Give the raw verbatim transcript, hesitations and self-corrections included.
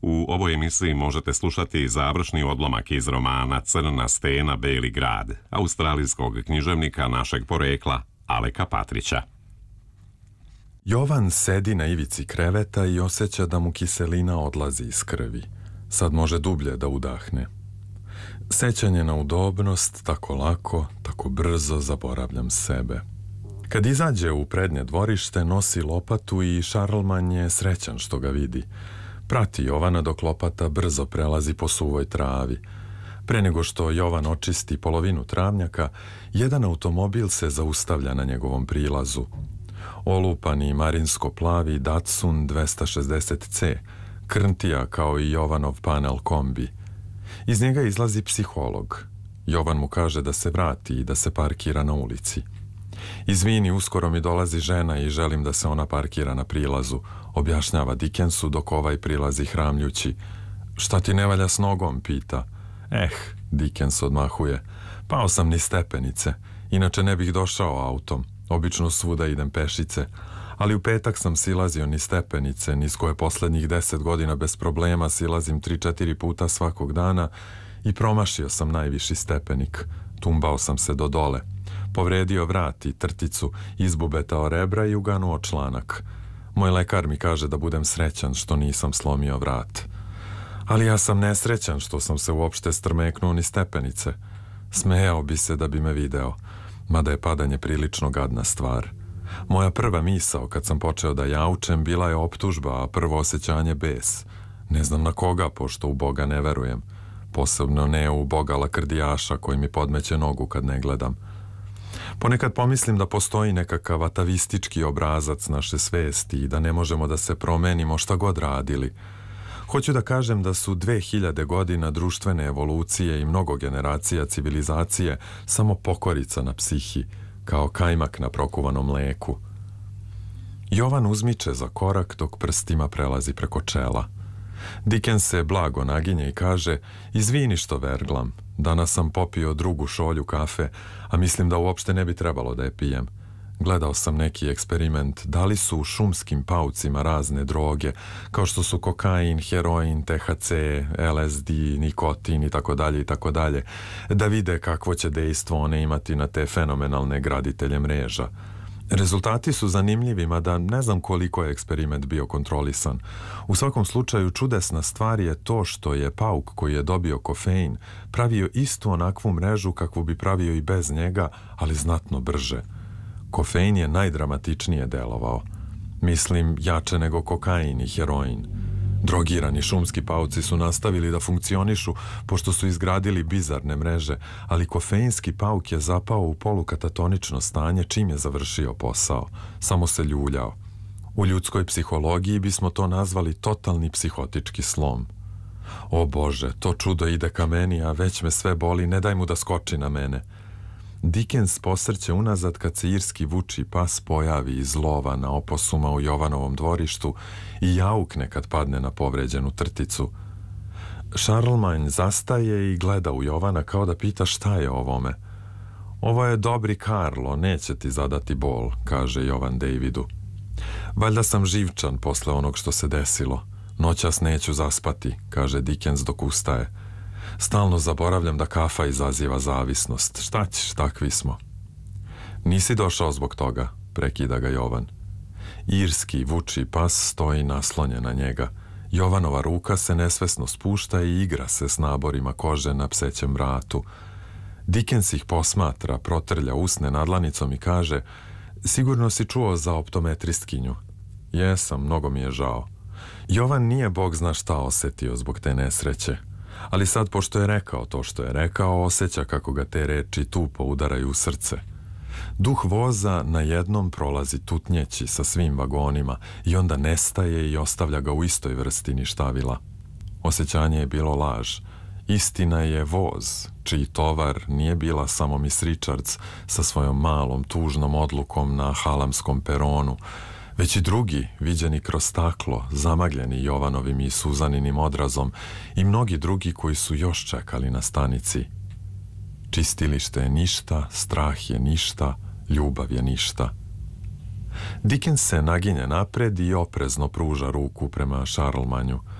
U ovoj emisiji možete slušati završni odlomak iz romana Crna stena, beli grad, australijskog književnika našeg porekla, Aleka Patrića. Jovan sedi na ivici kreveta i osjeća da mu kiselina odlazi iz krvi. Sad može dublje da udahne. Sećanje na udobnost, tako lako, tako brzo zaboravljam sebe. Kad izađe u prednje dvorište, nosi lopatu i Šarlman je srećan što ga vidi. Prati Jovana dok lopata brzo prelazi po suvoj travi. Pre nego što Jovan očisti polovinu travnjaka, jedan automobil se zaustavlja na njegovom prilazu. Olupani marinsko-plavi Datsun dvesta šezdeset ce, krntija kao i Jovanov panel kombi. Iz njega izlazi psiholog. Jovan mu kaže da se vrati i da se parkira na ulici. Izvini, uskoro mi dolazi žena i želim da se ona parkira na prilazu, objašnjava Dickensu dok ovaj prilazi hramljući. Šta ti ne valja s nogom, pita. Eh, Dickens odmahuje. Pao sam niz stepenice, inače ne bih došao autom. Obično svuda idem pešice, ali u petak sam silazio niz stepenice, niz koje poslednjih deset godina bez problema silazim tri četiri puta svakog dana i promašio sam najviši stepenik. Tumbao sam se do dole. Povredio vrat i trticu, izbubetao rebra i uganuo članak. Moj lekar mi kaže da budem srećan što nisam slomio vrat. Ali ja sam nesrećan što sam se uopšte strmeknuo ni stepenice. Smejao bi se da bi me video, mada je padanje prilično gadna stvar. Moja prva misao kad sam počeo da jaučem bila je optužba, a prvo osjećanje bes. Ne znam na koga, pošto u Boga ne verujem. Posebno ne u Boga lakrdijaša koji mi podmeće nogu kad ne gledam. Ponekad pomislim da postoji nekakav atavistički obrazac naše svesti i da ne možemo da se promenimo šta god radili. Hoću da kažem da su dve hiljade godina društvene evolucije i mnogo generacija civilizacije samo pokorica na psihi, kao kajmak na prokuvanom mleku. Jovan uzmiče za korak dok prstima prelazi preko čela. Dickens se blago naginje i kaže: izvini što verglam, danas sam popio drugu šolju kafe, a mislim da uopšte ne bi trebalo da je pijem. Gledao sam neki eksperiment, da li su u šumskim paucima razne droge, kao što su kokain, heroin, te ha ce, el es de, nikotin i tako dalje i tako dalje, da vide kakvo će dejstvo one imati na te fenomenalne graditelje mreža. Rezultati su zanimljivi, mada ne znam koliko je eksperiment bio kontrolisan. U svakom slučaju, čudesna stvar je to što je pauk koji je dobio kofein pravio istu onakvu mrežu kakvu bi pravio i bez njega, ali znatno brže. Kofein je najdramatičnije delovao. Mislim, jače nego kokain i heroin. Drogirani šumski pauci su nastavili da funkcionišu pošto su izgradili bizarne mreže, ali kofeinski pauk je zapao u polukatatonično stanje čim je završio posao. Samo se ljuljao. U ljudskoj psihologiji bismo to nazvali totalni psihotički slom. O Bože, to čudo ide ka meni, a već me sve boli, ne daj mu da skoči na mene. Dickens posrće unazad kad se irski vuči pas pojavi iz lova na oposuma u Jovanovom dvorištu i jaukne kad padne na povređenu trticu. Šarlman zastaje i gleda u Jovana kao da pita šta je ovome. Ovo je dobri Karlo, neće ti zadati bol, kaže Jovan Davidu. Valjda sam živčan posle onog što se desilo. Noćas neću zaspati, kaže Dickens dok ustaje. Stalno zaboravljam da kafa izaziva zavisnost. Šta ćeš, takvi smo. Nisi došao zbog toga, prekida ga Jovan. Irski vuči pas stoji naslonjen na njega. Jovanova ruka se nesvesno spušta i igra se s naborima kože na psećem vratu. Dickens ih posmatra, protrlja usne nadlanicom i kaže: sigurno si čuo za optometristkinju. Jesam, mnogo mi je žao. Jovan nije bog zna šta osetio zbog te nesreće. Ali sad, pošto je rekao to što je rekao, osjeća kako ga te reči tupo udaraju u srce. Duh voza na jednom prolazi tutnjeći sa svim vagonima i onda nestaje i ostavlja ga u istoj vrsti ništavila. Osjećanje je bilo laž. Istina je voz, čiji tovar nije bila samo Miss Richards sa svojom malom tužnom odlukom na halamskom peronu, već i drugi, viđeni kroz staklo, zamagljeni Jovanovim i Suzaninim odrazom, i mnogi drugi koji su još čekali na stanici. Čistilište je ništa, strah je ništa, ljubav je ništa. Dickens se naginje napred i oprezno pruža ruku prema Šarlmanju.